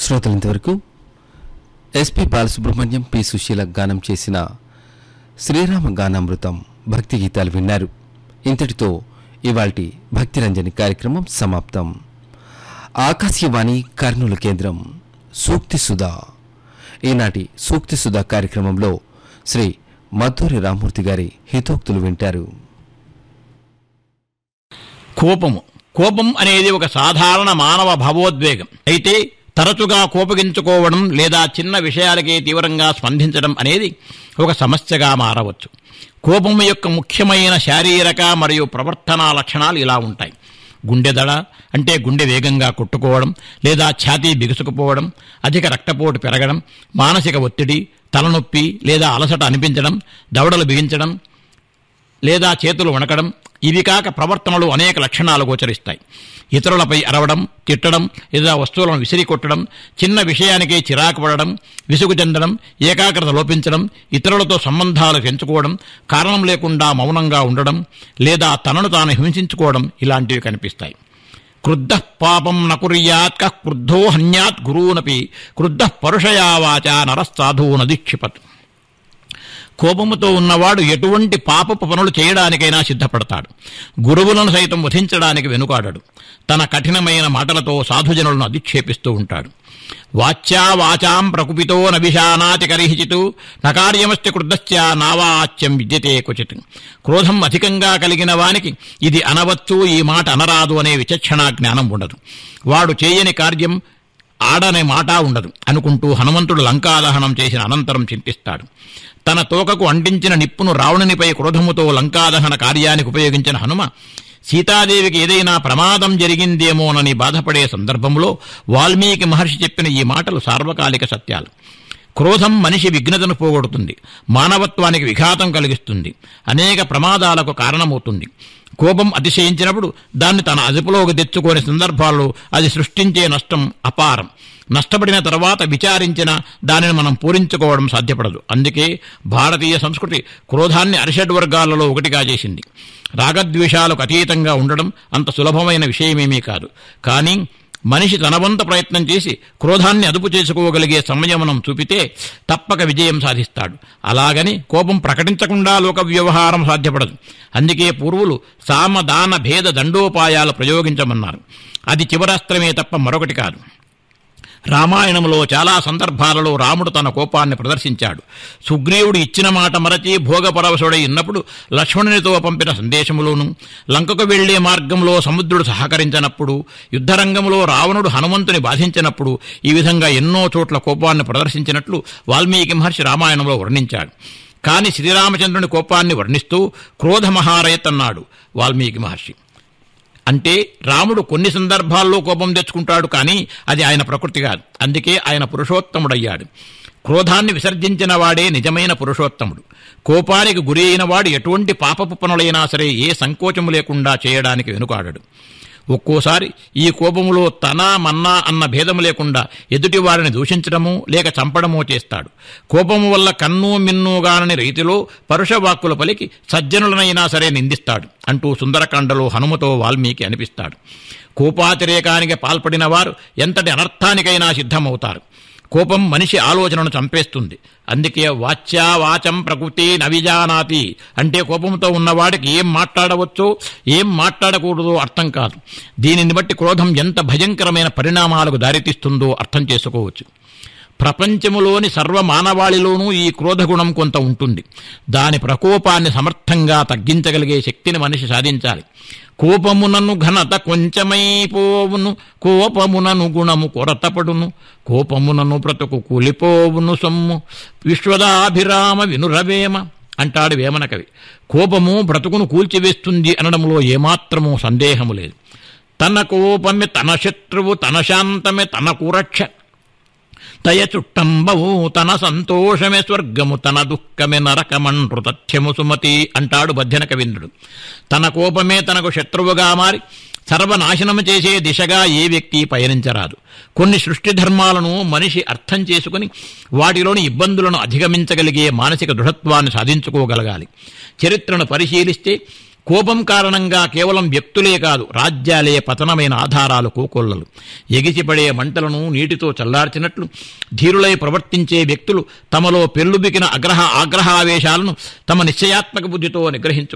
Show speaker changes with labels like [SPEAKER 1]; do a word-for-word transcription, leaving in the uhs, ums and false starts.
[SPEAKER 1] శ్రోతలు ఇంతవరకు SP Balasubrahmanyam, P Susheela గానం చేసిన శ్రీరామ గానామృతం భక్తి గీతాలు విన్నారు. ఇంతటితో ఇవాల్టి భక్తిరంజని కార్యక్రమం సమాప్తం. ఆకాశవాణి కర్నూలు కేంద్రం సూక్తి సుధా. ఈనాటి సూక్తి సుధా కార్యక్రమంలో శ్రీ మద్దూరి రామూర్తి గారి హితోక్తులు వింటారు.
[SPEAKER 2] కోపము కోపం అనేది ఒక సాధారణ మానవ భావోద్వేగం. అయితే తరచుగా కోపగించుకోవడం లేదా చిన్న విషయాలకే తీవ్రంగా స్పందించడం అనేది ఒక సమస్యగా మారవచ్చు. కోపం యొక్క ముఖ్యమైన శారీరక మరియు ప్రవర్తనా లక్షణాలు ఇలా ఉంటాయి. గుండె దడ అంటే గుండె వేగంగా కొట్టుకోవడం లేదా ఛాతీ బిగుసుకుపోవడం, అధిక రక్తపోటు పెరగడం, మానసిక ఒత్తిడి, తలనొప్పి లేదా అలసట అనిపించడం, దవడలు బిగించడం లేదా చేతులు వణకడం. ఇవి కాక ప్రవర్తనలు అనేక లక్షణాలు గోచరిస్తాయి. ఇతరులపై అరవడం, తిట్టడం లేదా వస్తువులను విసిరి కొట్టడం, చిన్న విషయానికే చిరాకు పడడం, విసుగు చెందడం, ఏకాగ్రత లోపించడం, ఇతరులతో సంబంధాలు పెంచుకోవడం, కారణం లేకుండా మౌనంగా ఉండడం లేదా తనను తాను హింసించుకోవడం ఇలాంటివి కనిపిస్తాయి. క్రుద్ధ పాపం నకుర్యాత్ కః క్రుద్ధో హన్యాత్ గురూనపి క్రుద్ధ పరుషయా వాచా నరస్సాధూన దీక్షిపత్. కోపముతో ఉన్నవాడు ఎటువంటి పాపపు పనులు చేయడానికైనా సిద్ధపడతాడు. గురువులను సైతం వధించడానికి వెనుకాడడు. తన కఠినమైన మాటలతో సాధుజనులను అధిక్షేపిస్తూ ఉంటాడు. వాచ్యా వాచాం ప్రకుపితో నభిషానాతి కరిహిచితు నకార్యమస్తి క్రుద్ధస్య నావాచ్యం విద్యతే క్వచిత్. క్రోధం అధికంగా కలిగిన వానికి ఇది అనవచ్చు, ఈ మాట అనరాదు అనే విచక్షణా జ్ఞానం ఉండదు. వాడు చేయని కార్యం, ఆడనే మాట ఉండదు అనుకుంటూ హనుమంతుడు లంకాదహనం చేసిన అనంతరం చింతిస్తాడు. తన తోకకు అంటించిన నిప్పును రావణునిపై క్రోధముతో లంకాదహన కార్యానికి ఉపయోగించిన హనుమ సీతాదేవికి ఏదైనా ప్రమాదం జరిగిందేమోనని బాధపడే సందర్భంలో వాల్మీకి మహర్షి చెప్పిన ఈ మాటలు సార్వకాలిక సత్యాలు. క్రోధం మనిషి విఘ్నతను పోగొడుతుంది, మానవత్వానికి విఘాతం కలిగిస్తుంది, అనేక ప్రమాదాలకు కారణమవుతుంది. కోపం అతిశయించినప్పుడు దాన్ని తన అదుపులోకి తెచ్చుకోని సందర్భాల్లో అది సృష్టించే నష్టం అపారం. నష్టపడిన తర్వాత విచారించిన దానిని మనం పూరించుకోవడం సాధ్యపడదు. అందుకే భారతీయ సంస్కృతి క్రోధాన్ని అరిషడ్ వర్గాలలో ఒకటిగా చేసింది. రాగద్వేషాలకు అతీతంగా ఉండడం అంత సులభమైన విషయమేమీ కాదు. కానీ మనిషి తన వంత ప్రయత్నం చేసి క్రోధాన్ని అదుపు చేసుకోగలిగే సంయమనం చూపితే తప్పక విజయం సాధిస్తాడు. అలాగని కోపం ప్రకటించకుండా లోక వ్యవహారం సాధ్యపడదు. అందుకే పూర్వులు సామదాన భేద దండోపాయాలు ప్రయోగించమన్నారు. అది చివరాస్త్రమే తప్ప మరొకటి కాదు. రామాయణంలో చాలా సందర్భాలలో రాముడు తన కోపాన్ని ప్రదర్శించాడు. సుగ్రీవుడు ఇచ్చిన మాట మరచి భోగపరవశుడై ఉన్నప్పుడు లక్ష్మణునితో పంపిన సందేశములోను, లంకకు వెళ్లే మార్గంలో సముద్రుడు సహకరించినప్పుడు, యుద్ధరంగంలో రావణుడు హనుమంతుని బాధించినప్పుడు ఈ విధంగా ఎన్నో చోట్ల కోపాన్ని ప్రదర్శించినట్లు వాల్మీకి మహర్షి రామాయణంలో వర్ణించాడు. కాని శ్రీరామచంద్రుని కోపాన్ని వర్ణిస్తూ క్రోధమహారయత్ అన్నాడు వాల్మీకి మహర్షి. అంటే రాముడు కొన్ని సందర్భాల్లో కోపం తెచ్చుకుంటాడు, కానీ అది ఆయన ప్రకృతి కాదు. అందుకే ఆయన పురుషోత్తముడయ్యాడు. క్రోధాన్ని విసర్జించిన వాడే నిజమైన పురుషోత్తముడు. కోపానికి గురి అయిన వాడు ఎటువంటి పాపపు పనులైనా సరే ఏ సంకోచము లేకుండా చేయడానికి వెనుకాడడు. ఒక్కోసారి ఈ కోపములో తన మన్నా అన్న భేదము లేకుండా ఎదుటి వారిని దూషించడమో లేక చంపడమో చేస్తాడు. కోపము వల్ల కన్ను మిన్నుగానని రీతిలో పరుషవాక్కులు పలికి సజ్జనులనైనా సరే నిందిస్తాడు అంటూ సుందరకాండలో హనుమతో వాల్మీకి అనిపిస్తాడు. కోపాతిరేకానికి పాల్పడిన వారు ఎంతటి అనర్థానికైనా సిద్ధమవుతారు. కోపం మనిషి ఆలోచనను చంపేస్తుంది. అందుకే వాచ్యా వాచం ప్రకృతి నవిజానాతి అంటే కోపంతో ఉన్నవాడికి ఏం మాట్లాడవచ్చో ఏం మాట్లాడకూడదో అర్థం కాదు. దీనిని బట్టి క్రోధం ఎంత భయంకరమైన పరిణామాలకు దారితీస్తుందో అర్థం చేసుకోవచ్చు. ప్రపంచములోని సర్వమానవాళిలోనూ ఈ క్రోధగుణం కొంత ఉంటుంది. దాని ప్రకోపాన్ని సమర్థంగా తగ్గించగలిగే శక్తిని మనిషి సాధించాలి. కోపమునను ఘనత కొంచెమైపోవును, కోపమునను గుణము కొరతపడును, కోపమునను బ్రతుకు కూలిపోవును సొమ్ము, విశ్వదాభిరామ వినురవేమ అంటాడు వేమన కవి. కోపము బ్రతుకును కూల్చివేస్తుంది అనడంలో ఏమాత్రమూ సందేహము లేదు. తన కోపమే తన శత్రువు, తన శాంతమే తనకు రక్ష, తయ చుట్టంబవు తన సంతోషమే స్వర్గము, తన దుఃఖమే నరకమంట్రు తథ్యము సుమతి అంటాడు బధ్యన కవీంద్రుడు. తన కోపమే తనకు శత్రువుగా మారి సర్వనాశనము చేసే దిశగా ఏ వ్యక్తి పయనించరాదు. కొన్ని సృష్టి ధర్మాలను మనిషి అర్థం చేసుకుని వాటిలోని ఇబ్బందులను అధిగమించగలిగే మానసిక దృఢత్వాన్ని సాధించుకోగలగాలి. చరిత్రను పరిశీలిస్తే కోపం కారణంగా కేవలం వ్యక్తులే కాదు, రాజ్యాలే పతనమైన ఆధారాలు కోకొల్లలు. ఎగిసిపడే మంటలను నీటితో చల్లార్చినట్లు ధీరులై ప్రవర్తించే వ్యక్తులు తమలో పెల్లుబికిన అగ్రహ ఆగ్రహావేశాలను తమ నిశ్చయాత్మక బుద్ధితో నిగ్రహించు